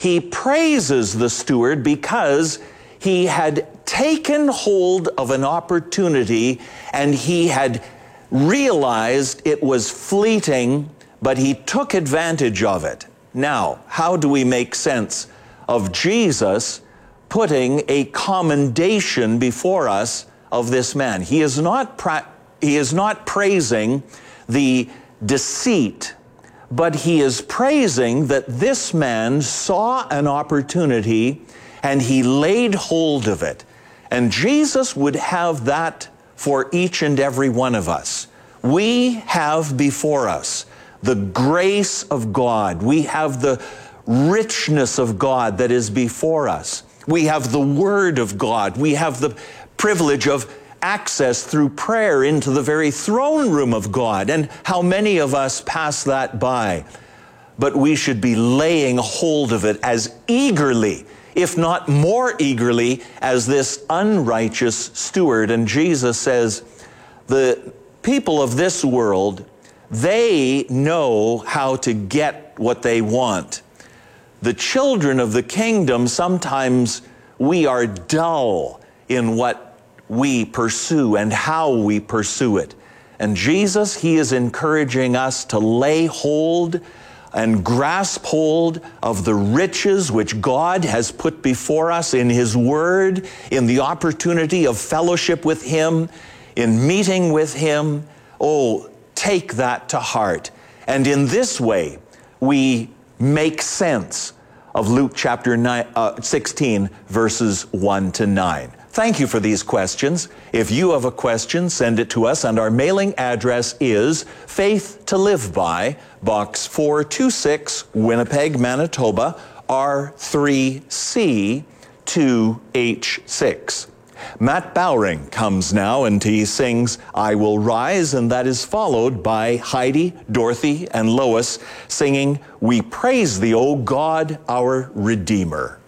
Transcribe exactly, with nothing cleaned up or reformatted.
he praises the steward because he had taken hold of an opportunity and he had realized it was fleeting, but he took advantage of it. Now, how do we make sense of Jesus putting a commendation before us of this man? He is not pra- he is not praising the deceit, but he is praising that this man saw an opportunity and he laid hold of it. And Jesus would have that for each and every one of us. We have before us the grace of God. We have the richness of God that is before us. We have the Word of God. We have the privilege of access through prayer into the very throne room of God. And how many of us pass that by? But we should be laying hold of it as eagerly, if not more eagerly, as this unrighteous steward. And Jesus says, the people of this world, they know how to get what they want. The children of the kingdom, sometimes we are dull in what we pursue and how we pursue it. And Jesus, he is encouraging us to lay hold and grasp hold of the riches which God has put before us in his word, in the opportunity of fellowship with him, in meeting with him. Oh, take that to heart. And in this way, we make sense of Luke chapter nine, uh, sixteen, verses one to nine. Thank you for these questions. If you have a question, send it to us, and our mailing address is Faith to Live By, Box four two six, Winnipeg, Manitoba, R three C two H six. Matt Bowring comes now and he sings I Will Rise, and that is followed by Heidi, Dorothy, and Lois singing We Praise Thee, O God, our Redeemer.